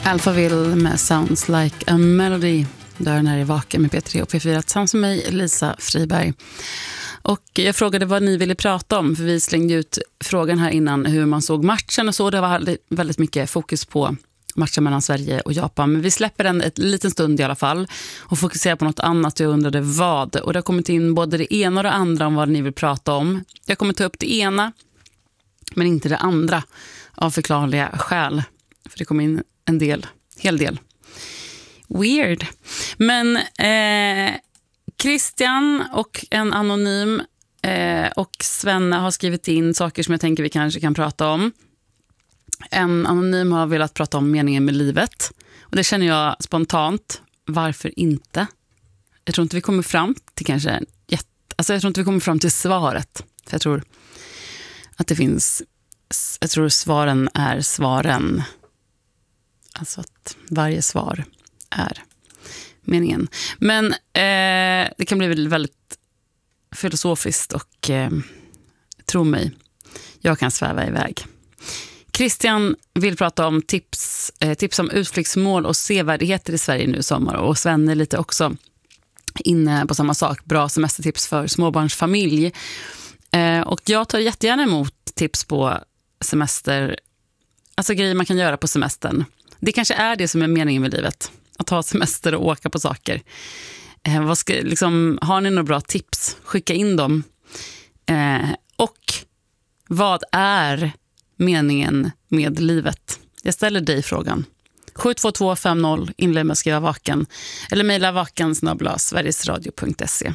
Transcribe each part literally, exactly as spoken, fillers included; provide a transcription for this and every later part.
Alphaville med Sounds Like a Melody. Dörren är i Vaken med P tre och P fyra tillsammans med mig, Lisa Friberg. Och jag frågade vad ni ville prata om, för vi slängde ut frågan här innan hur man såg matchen och så. Det var väldigt mycket fokus på matchen mellan Sverige och Japan. Men vi släpper den ett liten stund i alla fall och fokuserar på något annat. Jag undrade vad. Och det har kommit in både det ena och det andra om vad ni vill prata om. Jag kommer ta upp det ena men inte det andra av förklarliga skäl. För det kom in en del, hel del. Weird. Men eh, Christian och en anonym eh, och Svenne har skrivit in saker som jag tänker vi kanske kan prata om. En anonym har velat prata om meningen med livet. Och det känner jag spontant. Varför inte? Jag tror inte vi kommer fram till kanske jätte, alltså jag tror inte vi kommer fram till svaret. För jag tror att det finns, jag tror svaren är svaren. Alltså att varje svar är meningen. Men eh, det kan bli väldigt filosofiskt och eh, tro mig, jag kan sväva iväg. Christian vill prata om tips, eh, tips om utflyktsmål och sevärdheter i Sverige nu i sommar. Och Svenne lite också inne på samma sak. Bra semestertips för småbarnsfamilj. Eh, och jag tar jättegärna emot tips på semester. Alltså grejer man kan göra på semestern. Det kanske är det som är meningen med livet. Att ha semester och åka på saker. Eh, vad ska, liksom, har ni några bra tips? Skicka in dem. Eh, och vad är meningen med livet? Jag ställer dig frågan. sju två två fem noll, inled med att skriva vaken. Eller mejla vaken snabel-a sverigesradio punkt se.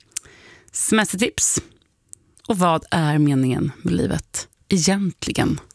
Semestertips. Och vad är meningen med livet egentligen?